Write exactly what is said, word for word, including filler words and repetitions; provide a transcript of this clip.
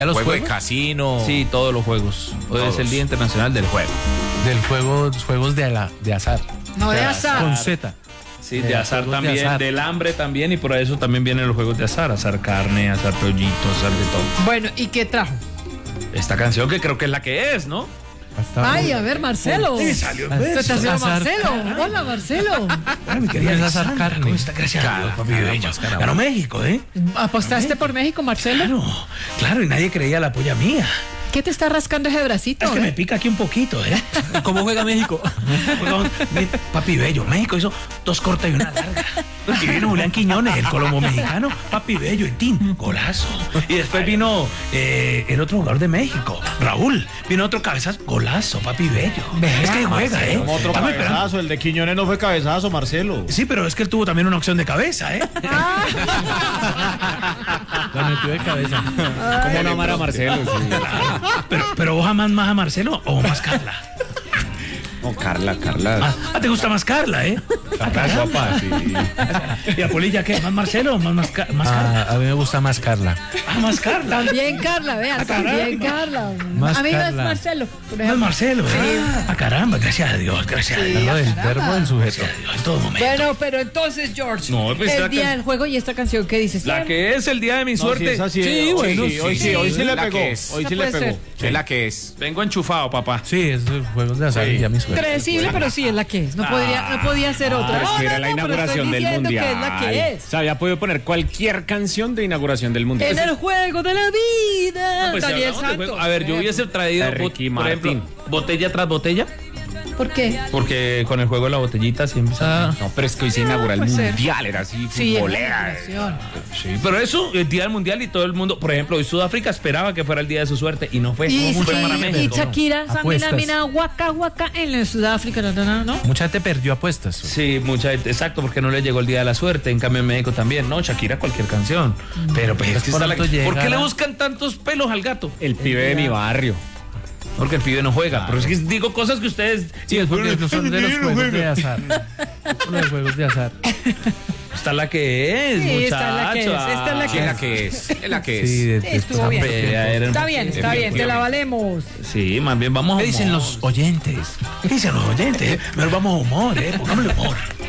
¿Los juego juegos? de casino? Sí, todos los juegos. Hoy Todos. es el Día Internacional del Juego. Del juego, juegos de, ala- de azar. No de azar. Con Z. Sí, Eh, de azar juegos de también, azar. del hambre también, y por eso también vienen los juegos de azar. Azar carne, azar pollito, azar de todo. Bueno, ¿y qué trajo? Esta canción que creo que es la que es, ¿no? Hasta Ay, a ver, Marcelo. Sí, salió en Ah, vez. Se te hace Azar. Marcelo. Hola, Marcelo. mi querida es azar carne. ¿Cómo está? Gracias a Dios, papi bello. caramba. Ganó México, ¿eh? ¿Apostaste por México, Marcelo? Claro, claro, y nadie creía la polla mía. ¿Qué te está rascando ese bracito? Es que eh? me pica aquí un poquito, ¿eh? ¿Cómo juega México? Papi bello, México hizo dos cortas y una larga. Y vino Julián Quiñones, el colombo mexicano, papi bello, y Tim, golazo. Y después vino eh, el otro jugador de México, Raúl. Vino otro cabezazo, golazo, papi bello. Es que juega, ¿eh? Como otro Estamos esperando. cabezazo, el de Quiñones no fue cabezazo, Marcelo. Sí, pero es que él tuvo también una opción de cabeza, ¿eh? La metió de cabeza. ¿Cómo no amar a Marcelo? Sí. Pero, pero vos amas más a Marcelo o más Carla. No, Carla, Carla. Ah, ah, te gusta más Carla, ¿eh? Carla es guapa, sí. ¿Y a Polilla qué? ¿Más Marcelo o más, más, Ca- más Carla? Ah, a mí me gusta más Carla. Ah, más Carla. También Carla, vean, también Carla. Más a mí no es Carla. Marcelo, por Más ejemplo. Marcelo, ¿eh? Ah, caramba, gracias a Dios, gracias a Dios. Verbo del verbo del sujeto. Gracias a Dios, en todo momento. Bueno, pero entonces, George, No, pues el esta día can- del juego y esta canción, ¿qué dices? La que es el día de mi No, sí, suerte. esa sí, Sí, hoy bueno, sí, hoy sí, sí, hoy sí le la pegó. que es. Hoy sí Esa le puede pegó. ser. Es la que es. Vengo enchufado, papá. Sí, es de juegos de azar y a mi suerte. Predecible, pero sí es la que es. No podría, no podía ser otra. Pero es No, que no, era la no, pero estoy inauguración del diciendo mundial. que es la que es. O sea, había podido poner cualquier canción de inauguración del mundial. En el juego de la vida. Pues, si Daniel hablamos de Santos. juego, a ver, yo hubiese traído, De Ricky por ejemplo, Martin. botella tras botella, ¿Por qué? porque con el juego de la botellita siempre. Ah, No, pero es que hoy se inaugura el puede ser. mundial, era así, Sí, es futbolera. la inauguración. Sí, pero eso, el día del mundial y todo el mundo, por ejemplo, hoy Sudáfrica esperaba que fuera el día de su suerte y no fue. Y, Fue sí, para y México. Shakira, Apuestas. Samina, Mina, Waka, Waka, en Sudáfrica, no, no, no, no. mucha gente perdió apuestas. Sí, mucha gente, exacto, porque no le llegó el día de la suerte. En cambio, en México también, ¿no? Shakira, cualquier canción. Pero pues, es que está la- pronto ¿por qué llegará. le buscan tantos pelos al gato? El pibe de mi barrio. Porque el pibe no juega. Pero es que digo cosas que ustedes. Sí, es porque no son de los juegos de azar. Son los juegos de azar. Está la que es, Sí, muchacho. esta es la que es, esta es la Sí, es la que es. Es la que Sí, es. de- Sí, de- estuvo bien. Pelea, era- Está bien, está bien, te la valemos. Sí, más bien vamos a ¿Qué dicen humor. los oyentes? ¿Qué dicen los oyentes? Mejor vamos a humor, ¿eh? Pongámosle humor.